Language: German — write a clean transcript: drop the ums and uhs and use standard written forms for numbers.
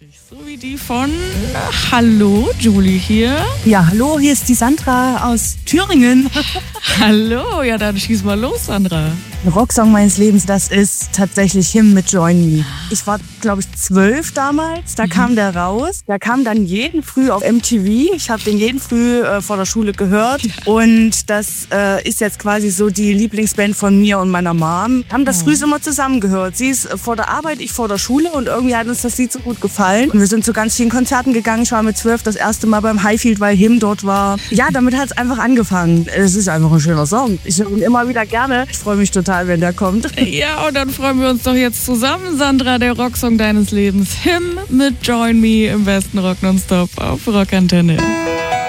Richtig, so wie die von Hallo, Julie hier. Ja, hallo, hier ist die Sandra aus Thüringen. Hallo, ja dann schieß mal los, Sandra. Ein Rocksong meines Lebens, das ist tatsächlich Him mit Join Me. Ich war, glaube ich, 12 damals, da kam der raus. Der kam dann jeden Früh auf MTV. Ich habe den jeden Früh vor der Schule gehört. Und das ist jetzt quasi so die Lieblingsband von mir und meiner Mom. Wir haben das früh immer zusammen gehört. Sie ist vor der Arbeit, ich vor der Schule und irgendwie hat uns das Lied so gut gefallen. Und wir sind zu ganz vielen Konzerten gegangen. Ich war mit 12 das erste Mal beim Highfield, weil Him dort war. Ja, damit hat es einfach angefangen. Es ist einfach ein schöner Song. Ich höre ihn immer wieder gerne. Ich freue mich total, wenn der kommt. Ja, und dann freuen wir uns doch jetzt zusammen, Sandra, der Rocksong deines Lebens. Him mit Join Me im besten Rock nonstop auf Rockantenne.